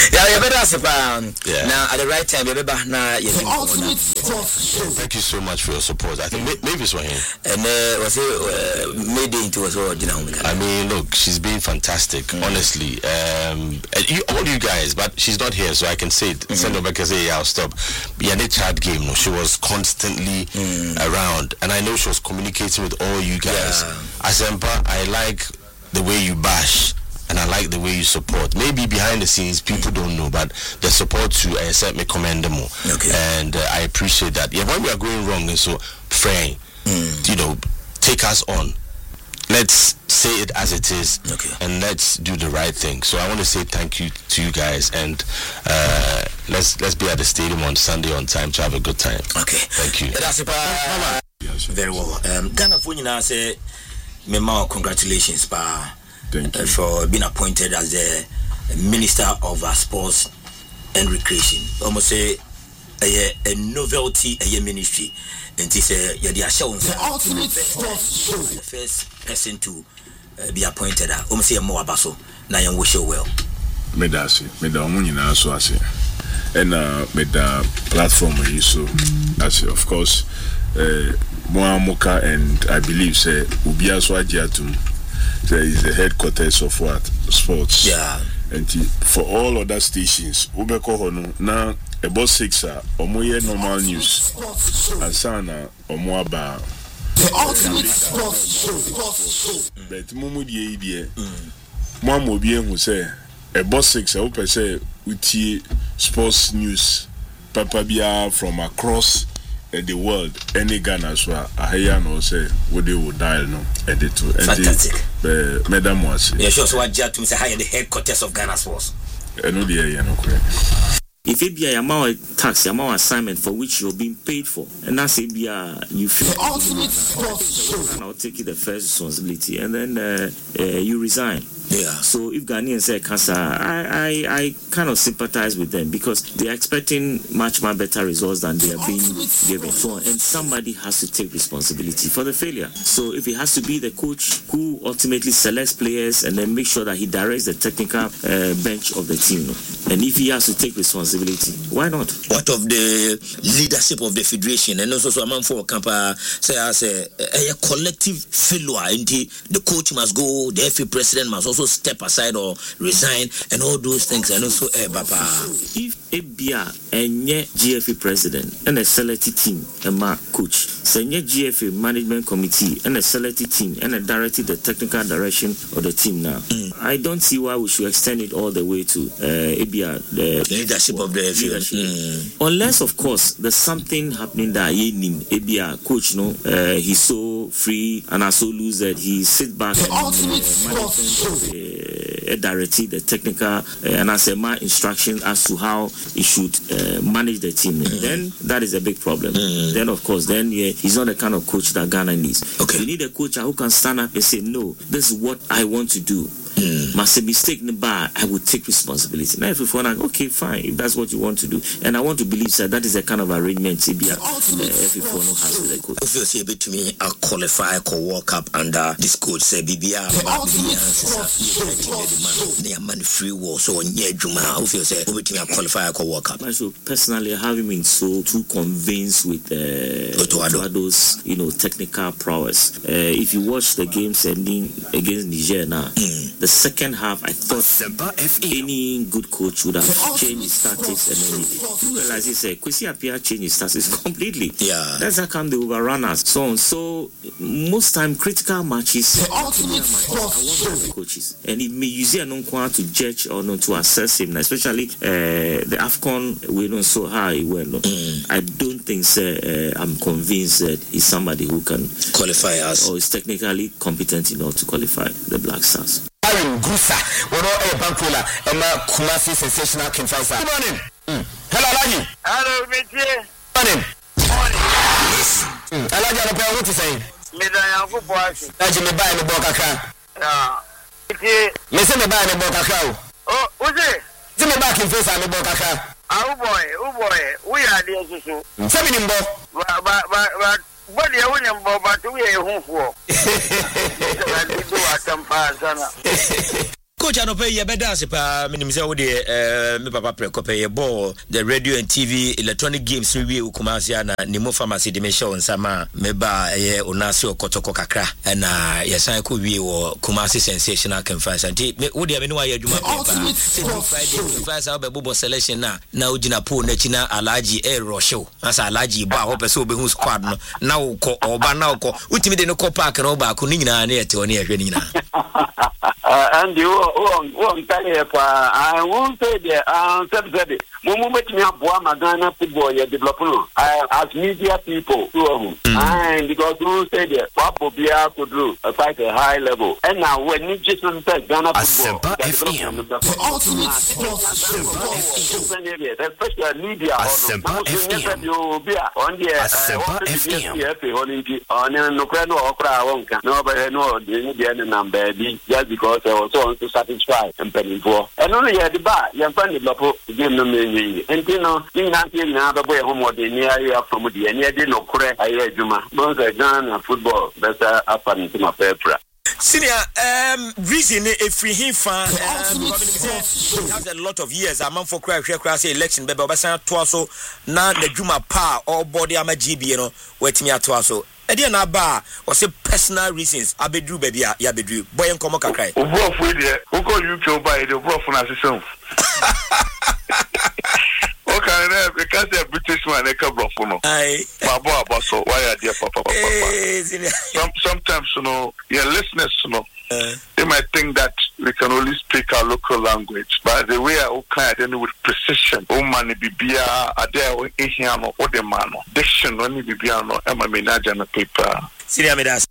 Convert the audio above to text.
Yeah, you better now at the right time. You better now. Thank you so much for your support. I think maybe it's for him. And was it made into us all? I mean, look, she's been fantastic, honestly. All you guys, but she's not here, so I can say it. Send her back and say, yeah, I'll stop. Yeah, the chat game, no, she was constantly around, and I know she was communicating with all you guys. Asempa, I like the way you bash, and I like the way you support. Maybe behind the scenes, people don't know, but the support to set me commend more. And I appreciate that. Yeah, when we are going wrong, and so praying, take us on. Let's say it as it is, and let's do the right thing. So I want to say thank you to you guys, and let's be at the stadium on Sunday on time to have a good time. Okay, thank you. Very well. Ghana Funina say, Mema, congratulations, pa. Thank you for being appointed as the Minister of Sports and Recreation. Almost say a novelty, a ministry. And this the ultimate sports, the first person to be appointed. Almost say more abaso. Na young wish you well. Medasi, Medamunina so ase. And meda platform so as of course Moamoka, and I believe say Ubia Swajiatum. There is the headquarters of what? Sports. Yeah. And for all other stations, Ubeko Hono, now about 6 Omoye normal news. And Sana Omoaba. The ultimate sports show. But Mumu the idea. Mamo bien who say about 6 Ope say Uti sports news. Papa Bia from across the world, any Ghana so I no say what they would dial no edit to fantastic. Madam was sure. So what to say higher the headquarters of Ghana Sports. No the no correct. If it be a amount tax, amount assignment for which you're being paid for, and that's it be you feel the ultimate sports and I'll take you the first responsibility, and then you resign. Yeah. So if Ghanaians say cancer, I kind of sympathize with them because they are expecting much better results than they are being given. So, and somebody has to take responsibility for the failure. So if it has to be the coach who ultimately selects players and then make sure that he directs the technical bench of the team, and if he has to take responsibility, why not? What of the leadership of the federation and also a man for Kampa say as a collective failure, and the coach must go, the FA president must also step aside or resign and all those things, and also Papa. If Ebia and GFA president and a selected team and my coach, say GFA management committee and a selected team and a directed the technical direction of the team now, I don't see why we should extend it all the way to Ebia the leadership of the FA. Unless of course there's something happening that Ebia coach he's so free and also lose that he sit back and directed the technical and as a my instructions as to how he should manage the team. Then that is a big problem. Then of course he's not the kind of coach that Ghana needs. You need a coach who can stand up and say, no, this is what I want to do. Must a mistake in the bar, I would take responsibility. Now if you feel like, okay, fine, if that's what you want to do, and I want to believe that is the kind of arrangement CBA everyone has with the coach. If you see a bit to me, I'll qualify, I'll walk up under this coach, say BBR, man free war, so yeah, Juma, if you say, over to me, I'll qualify, I'll walk up. So personally, I haven't been so too convinced with Otoado's, technical prowess. If you watch the game sending against Niger now, the second half, I thought any good coach would have changed his tactics, and then you realize he said, Kwesi Appiah changed his tactics completely. Yeah. That's how come they overrun us. So most time critical matches, coaches, and it may use it to judge or not to assess him, especially the AFCON. We don't so high. I don't think I'm convinced that he's somebody who can qualify us or is technically competent enough to qualify the Black Stars. Gusa, what are Bankola, Emma Kumasi sensational Kinfasa. Good morning. Hello, Alaji. Hello, Métier. Morning. Morning. Alaji, what you saying? Medaya Fubuasi. Alaji, me buy the Bokaka. Yeah. Métier. Me say me buy the Bokaka. Oh, who's it? See me back in face and the Bokaka. Oh boy, we are there, so. 7 But. What do you want but we are home for? Coach Anope ye beda se pa minimze wo de me papa prekope ye ball the radio and TV electronic games we Kumasi na Nimo Pharmacy dimension nsama me ba ye onase okotoko kakra na ye san ko wie wo Kumasi sensational conference anti wo de me no aye adwuma pa Friday first how be bobo selection na ojina pool na china Alaji Rosho asa Alaji ba ho pese obehu squad no na wo ko oba na wo ko utimi de no ko park no ba ko ni nyina na yete oni ehwe ni nyina and you won't tell you, I won't say that. Mumu betimi aboa magana football ye develop as media people and because who say that Papa Bia could do fight a high level and now when you just say Ghana football the ultimate sports show especially media you be on the no crano okra wonka no but no the number just because I was so to satisfy and penny for and only the bar you find develop game no and you know, in another boy homework near you from the near the no correct. I Juma. Both are Ghana football. That's up and to my paper. Senior, reason if we him fan has a lot of years. I'm for crash election, but Obasan Twaso now the Juma pa or body ama GB, you know, wait me at Twaso. Na ba or say personal reasons abedru baby ya bedru boy enkomo kakrai obo fu de who call you to buy the bro for assistant okay na because the British man e ka bro for no ai babo abaso why are there papa sometimes you know your listeners you know they might think that we can only speak our local language, but the way I can with precision, man bibia ade o ehiano o de mano diction when bibia no e ma menage na paper. Senior